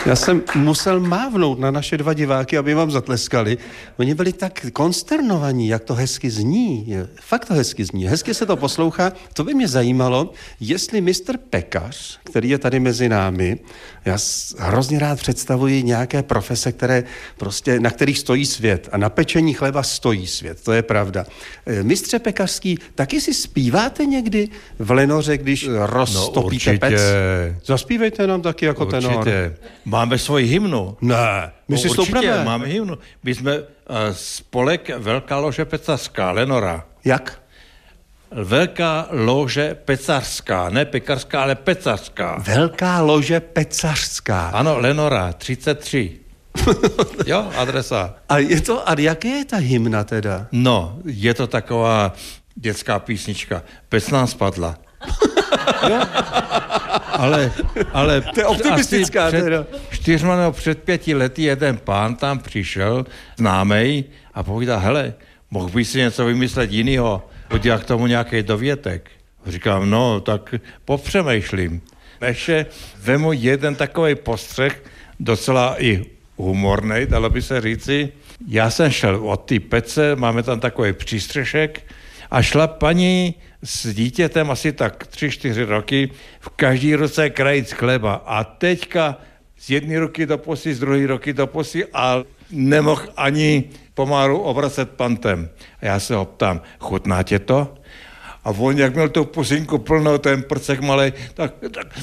Já jsem musel mávnout na naše dva diváky, aby vám zatleskali. Oni byli tak konsternovaní, jak to hezky zní. Fakt to hezky zní. Hezky se to poslouchá. To by mě zajímalo, jestli mistr Pekař, který je tady mezi námi, já hrozně rád představuji nějaké profese, které prostě, na kterých stojí svět. A na pečení chleba stojí svět, to je pravda. Mistře pekařský, taky si zpíváte někdy v lenoře, když roztopíte pec? Zaspívejte nám taky jako tenor. Určitě. Máme svoji hymnu. Ne, my si stoupneme. Máme hymnu. My jsme spolek Velká lože pecařská, Lenora. Jak? Velká lože pecařská, ne pekařská, ale pecařská. Velká lože pecařská. Ano, Lenora, 33. Jo, adresa. A jaké je ta hymna teda? No, je to taková dětská písnička. Pec nám spadla. Jo? Ale to je optimistická teda. 4 nebo před 5 lety jeden pán tam přišel, známej, a povídá, hele, mohl by si něco vymyslet jinýho, udělat k tomu nějaký dovětek. Říkám, no, tak popřemýšlím. Ještě vemu jeden takový postřeh, docela i humornej, dalo by se říci. Já jsem šel od té pece, máme tam takový přístřešek, a šla paní s dítětem asi tak 3-4 roky, v každý ruce krajíc chleba. A teďka z jedné ruky do posy, z druhé ruky do posy a nemohl ani pomalu obracet pantem. A já se ho ptám, chutná tě to? A on, jak měl tu pusinku plnou, ten prcek malej, tak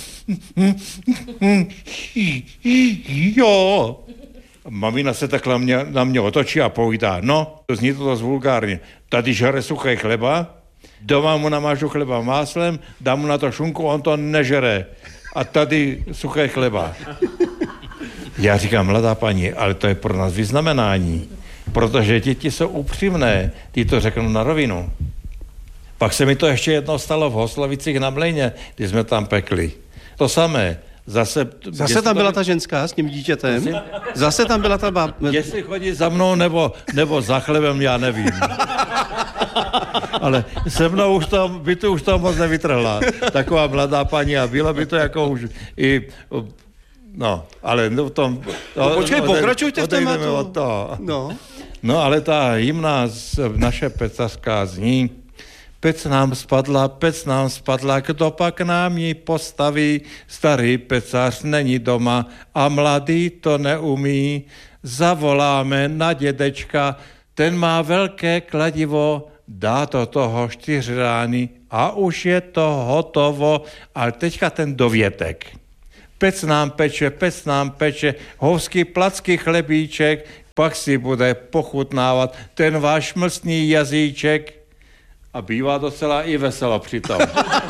jo. Mamina se takhle na mě otočí a povídá, no, zní to dost vulgárně, tady žere suchý chleba, doma mu namážu chleba máslem, dám mu na to šunku, on to nežere. A tady suché chleba. Já říkám, mladá paní, ale to je pro nás vyznamenání, protože děti jsou upřímné, ty to řeknou na rovinu. Pak se mi to ještě jednou stalo v Hoslavicích na Mlejně, když jsme tam pekli. To samé. Zase tam byla ta ženská s tím dítětem? Zase tam byla ta bába. Jestli chodí za mnou nebo za chlebem, já nevím. Ale se mnou by to už to moc nevytrhla. Taková mladá paní a bylo by to jako už i... No, ale v tom... Počkej, pokračujte v tématu. No, ale ta hymna naše pecařská zní... Pec nám spadla, kdo pak nám ji postaví, starý pecař není doma a mladý to neumí. Zavoláme na dědečka, ten má velké kladivo, dá to toho 4 rány a už je to hotovo. Ale teďka ten dovětek. Pec nám peče, housky, placky, chlebíček, pak si bude pochutnávat ten váš mlsný jazyček. A bývá docela i veselo přitom.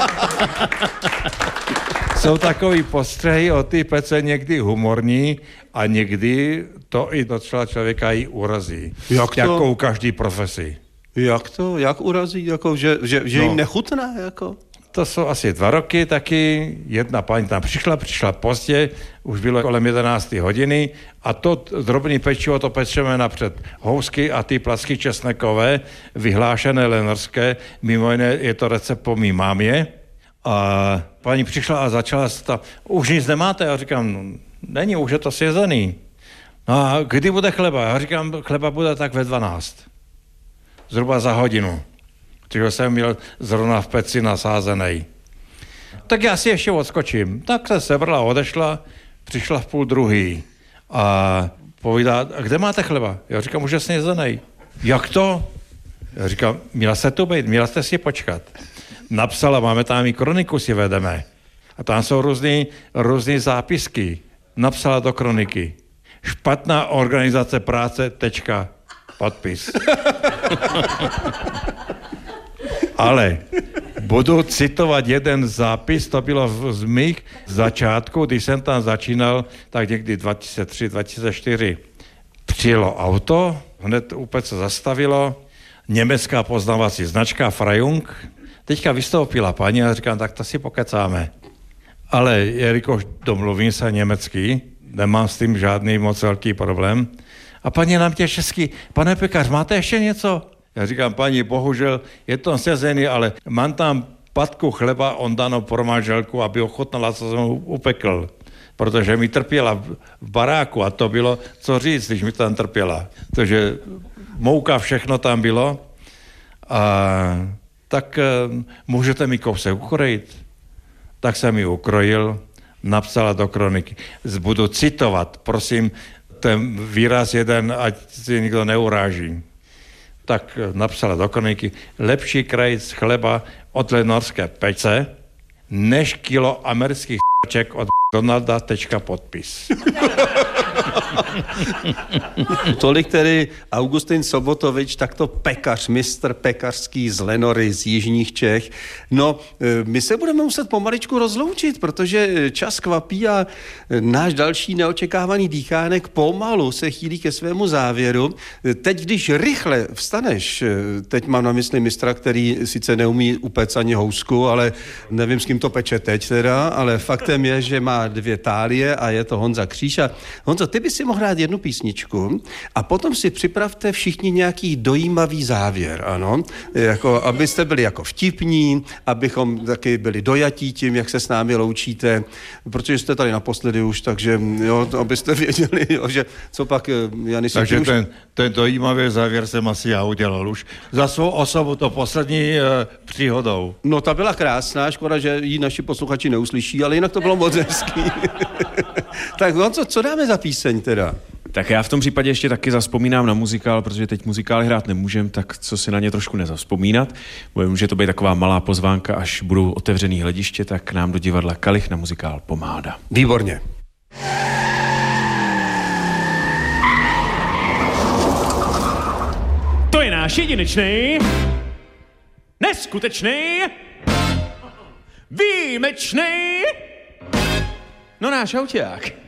Jsou takový postřehy o té pece někdy humorní a někdy to i docela člověka i urazí. Jako u každý profesi. Jak to? Jak urazí? Jako, že jim nechutná? Jako? To jsou asi 2 roky taky. Jedna paní tam přišla pozdě, už bylo kolem 11. hodiny a to drobný pečivo to pečeme napřed. Housky a ty placky česnekové, vyhlášené lenorské, mimo jiné je to recept po mý mámě. A paní přišla a začala se tam, už nic nemáte? Já říkám, no, není, už je to sjezený. No a kdy bude chleba? Já říkám, chleba bude tak ve 12. Zhruba za hodinu. Protože jsem měl zrovna v peci nasázený. Tak já si ještě odskočím. Tak se sebrala, odešla, přišla v 11:30 a povídá, a kde máte chleba? Já říkám, už je snězenej. Jak to? Já říkám, měla jste tu být, měla jste si počkat. Napsala, máme tam i kroniku si vedeme. A tam jsou různý zápisky. Napsala do kroniky. Špatná organizace práce, podpis. Ale budu citovat jeden zápis, to bylo z mých začátků, když jsem tam začínal, tak někdy 2003-2004. Přijelo auto, hned úplně se zastavilo, německá poznávací značka Frajung. Teďka vystoupila paní a říkám, tak to si pokecáme. Ale jelikož domluvím se německy, nemám s tím žádný moc velký problém. A paní nám tě česky, pane pekař, máte ještě něco? Já říkám, paní, bohužel je to sezený, ale mám tam patku chleba, on danou pro manželku, aby ochutnala, co jsem upekl. protože mi trpěla v baráku a to bylo, co říct, když mi tam trpěla. Takže mouka, všechno tam bylo a tak můžete mi kousek ukrojit. Tak jsem ji ukrojil, napsala do kroniky. Budu citovat, prosím, ten výraz jeden, ať si nikdo neuráží. Tak napsala do kroniky, lepší krajíc chleba od norské pece, než kilo amerických ček od Donalda, podpis. Tolik tedy Augustin Sobotovič, takto pekař, mistr pekařský z Lenory, z jižních Čech. No, my se budeme muset pomaličku rozloučit, protože čas kvapí a náš další neočekávaný dýchánek pomalu se chýlí ke svému závěru. Teď, když rychle vstaneš, teď mám na mysli mistra, který sice neumí upéct ani housku, ale nevím, s kým to peče teď teda, ale faktem je, že má 2 tálie a je to Honza Kříž. A Honzo, ty by si mohl hrát jednu písničku a potom si připravte všichni nějaký dojímavý závěr, ano, jako, abyste byli jako vtipní, abychom taky byli dojatí tím, jak se s námi loučíte, protože jste tady naposledy už, takže jo, abyste věděli, jo, že co pak Jany si takže už... ten dojímavý závěr jsem asi já udělal už. Za svou osobu to poslední příhodou. No ta byla krásná, škoda, že ji naši posluchači neuslyší, ale jinak to bylo moc hezký. Tak Honzo, co dáme za píseň teda? Tak já v tom případě ještě taky zavzpomínám na muzikál, protože teď muzikály hrát nemůžem, tak co si na ně trošku nezavzpomínat. Může to být taková malá pozvánka, až budou otevřený hlediště, tak k nám do divadla Kalich na muzikál Pomáda. Výborně. To je náš jedinečný, neskutečný, výjimečný, no náš auťák.